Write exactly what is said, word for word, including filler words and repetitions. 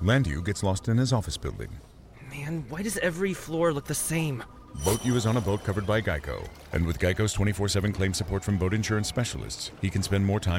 Landu gets lost in his office building. Man, why does every floor look the same? Boat U is on a boat covered by Geico. And with Geico's twenty-four seven claim support from boat insurance specialists, he can spend more time